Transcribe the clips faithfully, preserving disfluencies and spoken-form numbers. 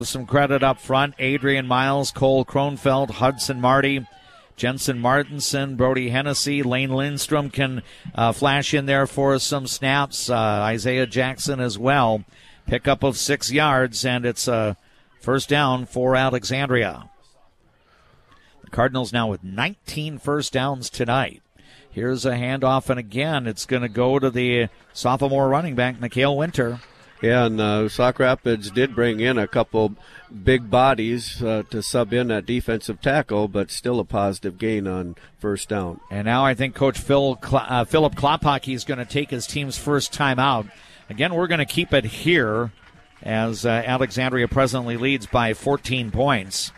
Some credit up front. Adrian Miles, Cole Kronfeld, Hudson Marty, Jensen Martinson, Brody Hennessy, Lane Lindstrom can uh, flash in there for some snaps. Uh, Isaiah Jackson as well. Pickup of six yards, and it's a first down for Alexandria. The Cardinals now with nineteen first downs tonight. Here's a handoff, and again, it's going to go to the sophomore running back, Mikhail Winter. Yeah, and uh, Sauk Rapids did bring in a couple big bodies uh, to sub in that defensive tackle, but still a positive gain on first down. And now I think Coach Phil Cl- uh, Philip Klopacki is going to take his team's first time out. Again, we're going to keep it here as uh, Alexandria presently leads by fourteen points.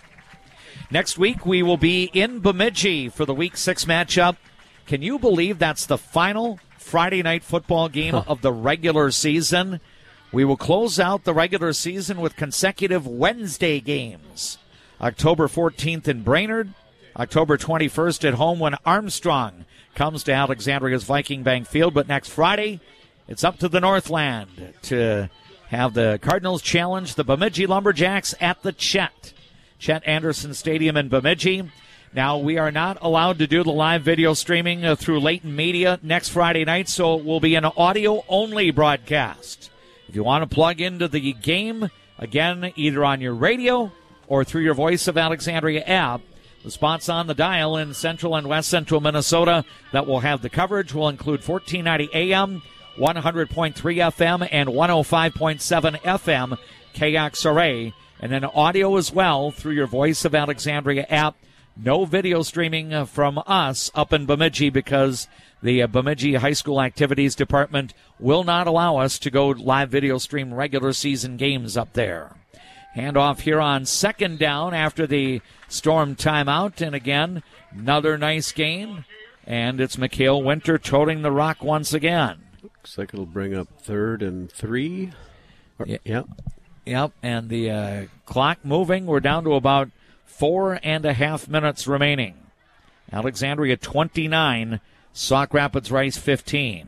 Next week, we will be in Bemidji for the Week six matchup. Can you believe that's the final Friday night football game huh. of the regular season? We will close out the regular season with consecutive Wednesday games. October fourteenth in Brainerd, October twenty-first at home when Armstrong comes to Alexandria's Viking Bank Field. But next Friday, it's up to the Northland to have the Cardinals challenge the Bemidji Lumberjacks at the Chet. Chet Anderson Stadium in Bemidji. Now, we are not allowed to do the live video streaming uh, through Leighton Media next Friday night, so it will be an audio-only broadcast. If you want to plug into the game, again, either on your radio or through your Voice of Alexandria app, the spots on the dial in central and west central Minnesota that will have the coverage will include fourteen ninety A M, one hundred point three F M, and one oh five point seven F M K X R A, and then audio as well through your Voice of Alexandria app. No video streaming from us up in Bemidji because the uh, Bemidji High School Activities Department will not allow us to go live video stream regular season games up there. Handoff here on second down after the Storm timeout. And again, another nice gain. And it's Mikhail Winter toting the rock once again. Looks like it'll bring up third and three. Or, yep. Yep. Yep. And the uh, clock moving. We're down to about four and a half minutes remaining. Alexandria twenty-nine, Sauk Rapids Rice fifteen.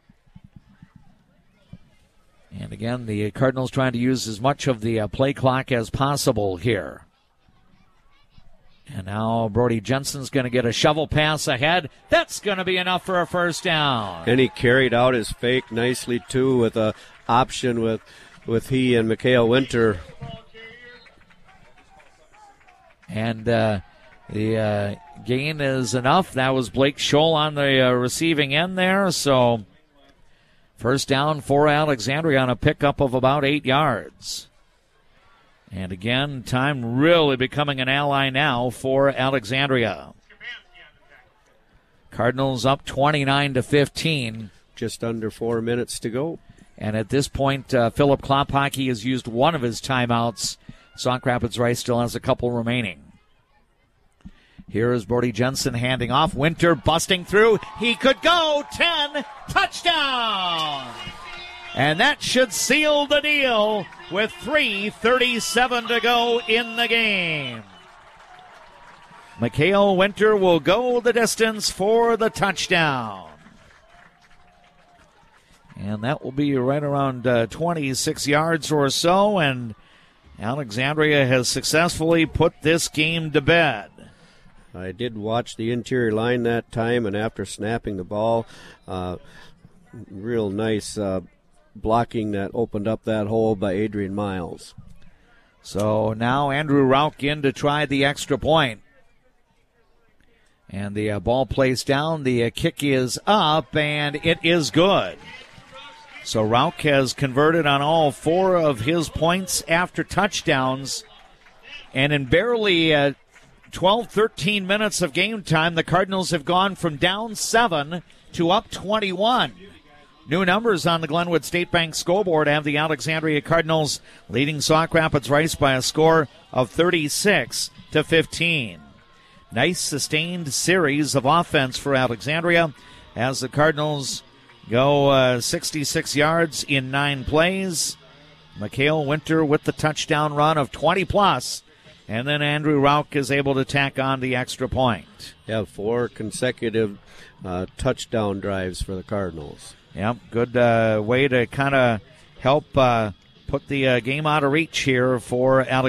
And again, the Cardinals trying to use as much of the uh, play clock as possible here. And now Brody Jensen's going to get a shovel pass ahead. That's going to be enough for a first down. And he carried out his fake nicely, too, with a option with, with he and Mikhail Winter. And uh, the uh, gain is enough. That was Blake Scholl on the uh, receiving end there. So first down for Alexandria on a pickup of about eight yards. And again, time really becoming an ally now for Alexandria. Cardinals up twenty-nine to fifteen. Just under four minutes to go. And at this point, uh, Philip Klopacki has used one of his timeouts. Sauk Rapids Rice still has a couple remaining. Here is Brody Jensen handing off. Winter busting through. He could go. ten. Touchdown. And that should seal the deal with three thirty-seven to go in the game. Mikhail Winter will go the distance for the touchdown. And that will be right around uh, twenty-six yards or so. And Alexandria has successfully put this game to bed. I did watch the interior line that time, and after snapping the ball, uh, real nice uh, blocking that opened up that hole by Adrian Miles. So now Andrew Rauch in to try the extra point. And the uh, ball placed down. The uh, kick is up, and it is good. So Rauch has converted on all four of his points after touchdowns. And in barely uh, twelve, thirteen minutes of game time, the Cardinals have gone from down seven to up twenty-one. New numbers on the Glenwood State Bank scoreboard have the Alexandria Cardinals leading Sauk Rapids Rice by a score of thirty-six to fifteen. Nice sustained series of offense for Alexandria as the Cardinals go uh, sixty-six yards in nine plays. Mikhail Winter with the touchdown run of twenty plus. And then Andrew Rauch is able to tack on the extra point. Yeah, four consecutive uh, touchdown drives for the Cardinals. Yep, good uh, way to kind of help uh, put the uh, game out of reach here for Alexandria.